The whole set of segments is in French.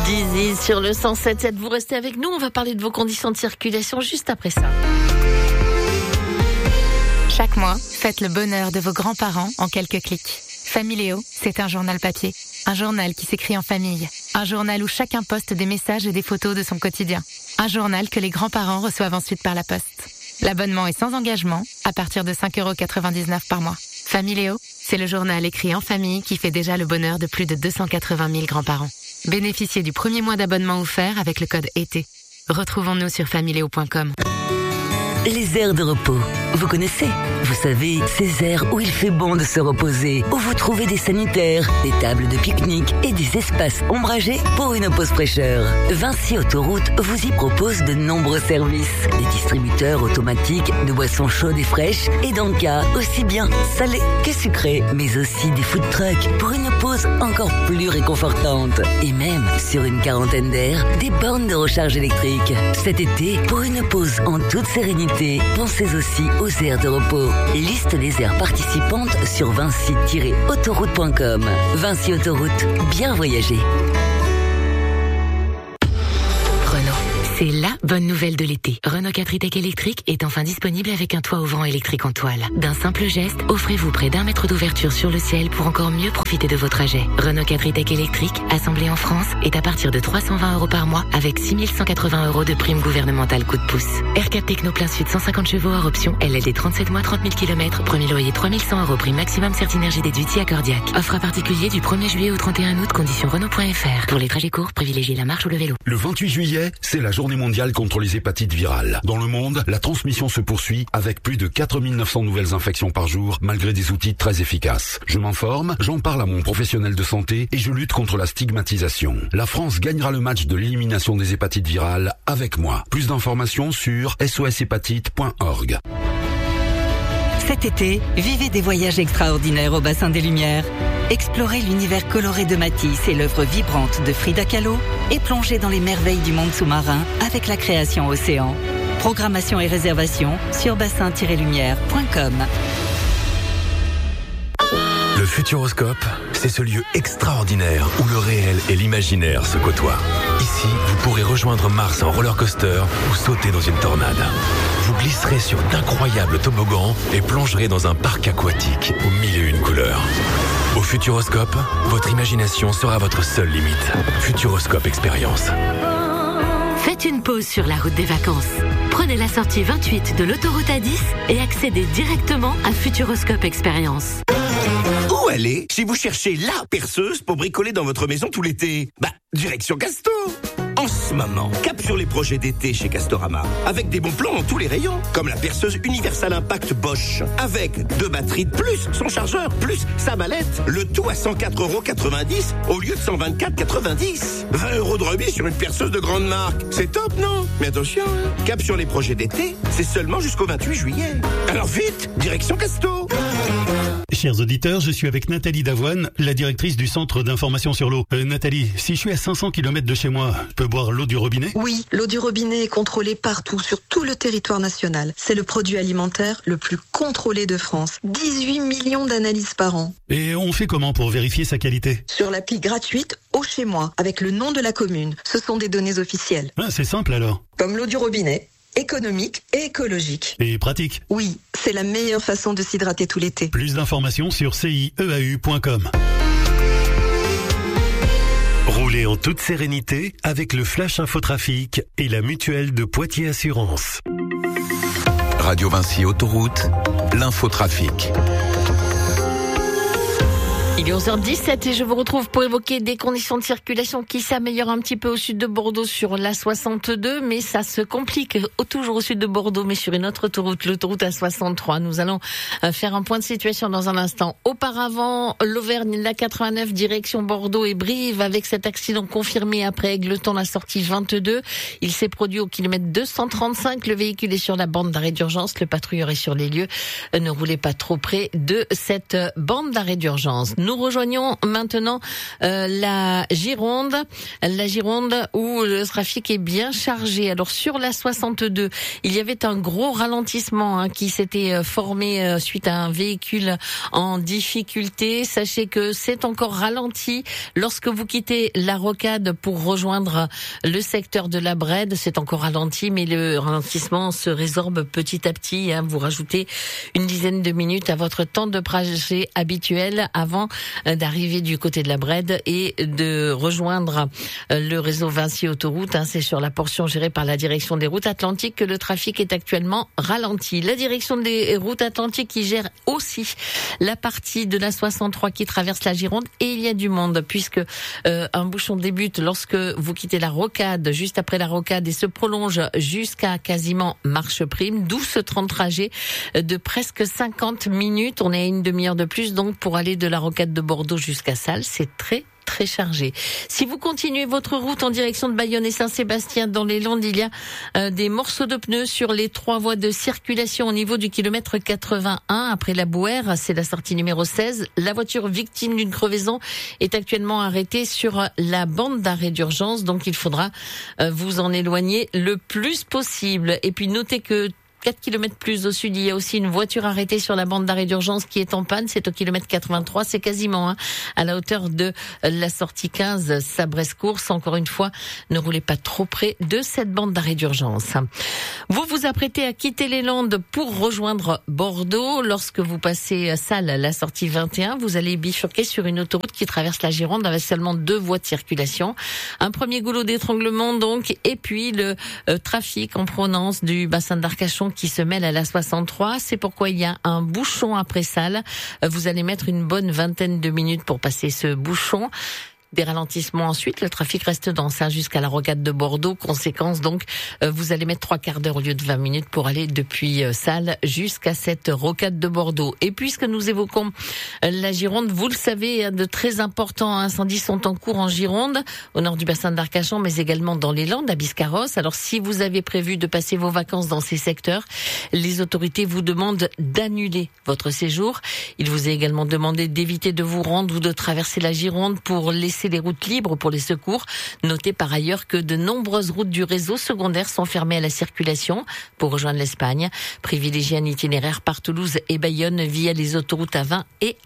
Dizzy sur le 107.7. Vous restez avec nous, on va parler de vos conditions de circulation juste après ça. Chaque mois, faites le bonheur de vos grands-parents en quelques clics. Familéo, c'est un journal papier. Un journal qui s'écrit en famille. Un journal où chacun poste des messages et des photos de son quotidien. Un journal que les grands-parents reçoivent ensuite par la poste. L'abonnement est sans engagement, à partir de 5,99€ par mois. Familéo, c'est le journal écrit en famille qui fait déjà le bonheur de plus de 280 000 grands-parents. Bénéficiez du premier mois d'abonnement offert avec le code ET. Retrouvons-nous sur familéo.com. Les aires de repos, vous connaissez? Vous savez, ces aires où il fait bon de se reposer, où vous trouvez des sanitaires, des tables de pique-nique et des espaces ombragés pour une pause fraîcheur. Vinci Autoroute vous y propose de nombreux services. Des distributeurs automatiques de boissons chaudes et fraîches et d'encas aussi bien salés que sucrés, mais aussi des food trucks pour une pause encore plus réconfortante. Et même, sur une quarantaine d'aires, des bornes de recharge électrique. Cet été, pour une pause en toute sérénité, pensez aussi aux aires de repos. Liste des aires participantes sur vinci-autoroute.com. Vinci Autoroute, bien voyager. C'est la bonne nouvelle de l'été. Renault 4 e-Tech électrique est enfin disponible avec un toit ouvrant électrique en toile. D'un simple geste, offrez-vous près d'1 mètre d'ouverture sur le ciel pour encore mieux profiter de vos trajets. Renault 4 e-Tech électrique, assemblé en France, est à partir de 320€ par mois avec 6 180€ de prime gouvernementale coup de pouce. R4 Techno plein sud 150 chevaux hors option, LLD 37 mois 30 000 km, premier loyer 3100€, prime maximum Certinergie déduit accordiaque. Offre à particulier du 1er juillet au 31 août, conditions Renault.fr. Pour les trajets courts, privilégiez la marche ou le vélo. Le 28 juillet, c'est la journée mondiale contre les hépatites virales. Dans le monde, la transmission se poursuit avec plus de 4900 nouvelles infections par jour, malgré des outils très efficaces. Je m'informe, j'en parle à mon professionnel de santé et je lutte contre la stigmatisation. La France gagnera le match de l'élimination des hépatites virales avec moi. Plus d'informations sur soshépatite.org. Cet été, vivez des voyages extraordinaires au bassin des Lumières. Explorez l'univers coloré de Matisse et l'œuvre vibrante de Frida Kahlo et plongez dans les merveilles du monde sous-marin avec la création Océan. Programmation et réservation sur bassin-lumière.com. Le Futuroscope, c'est ce lieu extraordinaire où le réel et l'imaginaire se côtoient. Ici, vous pourrez rejoindre Mars en roller coaster ou sauter dans une tornade. Vous glisserez sur d'incroyables toboggans et plongerez dans un parc aquatique aux 1001 couleurs. Au Futuroscope, votre imagination sera votre seule limite. Futuroscope Expérience. Faites une pause sur la route des vacances. Prenez la sortie 28 de l'autoroute A10 et accédez directement à Futuroscope Expérience. Où aller si vous cherchez la perceuse pour bricoler dans votre maison tout l'été? Direction Castor. En ce moment, cap sur les projets d'été chez Castorama, avec des bons plans dans tous les rayons, comme la perceuse Universal Impact Bosch, avec 2 batteries de plus, son chargeur, plus sa mallette, le tout à 104,90€ au lieu de 124,90€. 20€ de remise sur une perceuse de grande marque. C'est top, non? Mais attention, cap sur les projets d'été, c'est seulement jusqu'au 28 juillet. Alors vite, direction Castor. Chers auditeurs, je suis avec Nathalie Davoine, la directrice du Centre d'information sur l'eau. Nathalie, si je suis à 500 km de chez moi, je peux boire l'eau du robinet? Oui, l'eau du robinet est contrôlée partout, sur tout le territoire national. C'est le produit alimentaire le plus contrôlé de France. 18 millions d'analyses par an. Et on fait comment pour vérifier sa qualité? Sur l'appli gratuite Eau chez moi, avec le nom de la commune. Ce sont des données officielles. Ah, c'est simple alors. Comme l'eau du robinet. Économique et écologique. Et pratique. Oui, c'est la meilleure façon de s'hydrater tout l'été. Plus d'informations sur CIEAU.com. Roulez en toute sérénité avec le Flash Infotrafic et la mutuelle de Poitiers Assurance. Radio Vinci Autoroute, l'infotrafic. Il est 11h17 et je vous retrouve pour évoquer des conditions de circulation qui s'améliorent un petit peu au sud de Bordeaux sur la 62, mais ça se complique toujours au sud de Bordeaux, mais sur une autre autoroute, l'autoroute A63. Nous allons faire un point de situation dans un instant. Auparavant, l'Auvergne, la 89, direction Bordeaux et Brive, avec cet accident confirmé après Égletons, la sortie 22. Il s'est produit au kilomètre 235. Le véhicule est sur la bande d'arrêt d'urgence. Le patrouilleur est sur les lieux. Ne roulez pas trop près de cette bande d'arrêt d'urgence. Nous rejoignons maintenant la Gironde où le trafic est bien chargé. Alors sur la 62, il y avait un gros ralentissement qui s'était formé suite à un véhicule en difficulté. Sachez que c'est encore ralenti lorsque vous quittez la rocade pour rejoindre le secteur de la Brède. C'est encore ralenti, mais le ralentissement se résorbe petit à petit. Vous rajoutez une dizaine de minutes à votre temps de trajet habituel avant d'arriver du côté de la Brède et de rejoindre le réseau Vinci Autoroute. C'est sur la portion gérée par la direction des routes atlantiques que le trafic est actuellement ralenti. La direction des routes atlantiques qui gère aussi la partie de la 63 qui traverse la Gironde, et il y a du monde puisque un bouchon débute lorsque vous quittez la rocade, juste après la rocade, et se prolonge jusqu'à quasiment Marche Prime, d'où ce temps de trajet de presque 50 minutes. On est à une demi-heure de plus donc pour aller de la rocade de Bordeaux jusqu'à Salles. C'est très chargé. Si vous continuez votre route en direction de Bayonne et Saint-Sébastien dans les Landes, il y a des morceaux de pneus sur les 3 voies de circulation au niveau du kilomètre 81 après la Bouère, c'est la sortie numéro 16. La voiture victime d'une crevaison est actuellement arrêtée sur la bande d'arrêt d'urgence, donc il faudra vous en éloigner le plus possible. Et puis notez que 4 km plus au sud, il y a aussi une voiture arrêtée sur la bande d'arrêt d'urgence qui est en panne. C'est au kilomètre 83. C'est quasiment à la hauteur de la sortie 15 Sabresse-Course. Encore une fois, ne roulez pas trop près de cette bande d'arrêt d'urgence. Vous vous apprêtez à quitter les Landes pour rejoindre Bordeaux. Lorsque vous passez Salles, la sortie 21, vous allez bifurquer sur une autoroute qui traverse la Gironde avec seulement 2 voies de circulation. Un premier goulot d'étranglement donc, et puis le trafic en provenance du bassin d'Arcachon qui se mêle à la 63. C'est pourquoi il y a un bouchon après Salles. Vous allez mettre une bonne vingtaine de minutes pour passer ce bouchon. Des ralentissements ensuite, le trafic reste dense jusqu'à la rocade de Bordeaux. Conséquence donc, vous allez mettre 3/4 d'heure au lieu de 20 minutes pour aller depuis Salles jusqu'à cette rocade de Bordeaux. Et puisque nous évoquons la Gironde, vous le savez, de très importants incendies sont en cours en Gironde, au nord du bassin d'Arcachon, mais également dans les Landes, à Biscarrosse. Alors si vous avez prévu de passer vos vacances dans ces secteurs, les autorités vous demandent d'annuler votre séjour. Il vous est également demandé d'éviter de vous rendre ou de traverser la Gironde pour laisser les routes libres pour les secours. Notez par ailleurs que de nombreuses routes du réseau secondaire sont fermées à la circulation pour rejoindre l'Espagne. Privilégiez un itinéraire par Toulouse et Bayonne via les autoroutes A20 et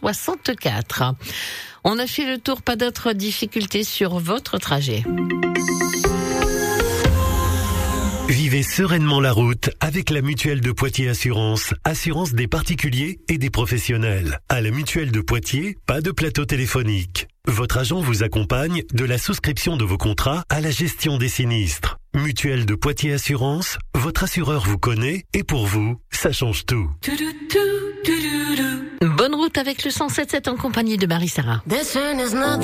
A64. On a fait le tour, pas d'autres difficultés sur votre trajet. Vivez sereinement la route avec la Mutuelle de Poitiers Assurance. Assurance des particuliers et des professionnels. À la Mutuelle de Poitiers, pas de plateau téléphonique. Votre agent vous accompagne de la souscription de vos contrats à la gestion des sinistres. Mutuelle de Poitiers Assurance, votre assureur vous connaît et pour vous, ça change tout. Bonne route avec le 107.7 en compagnie de Marie-Sarah.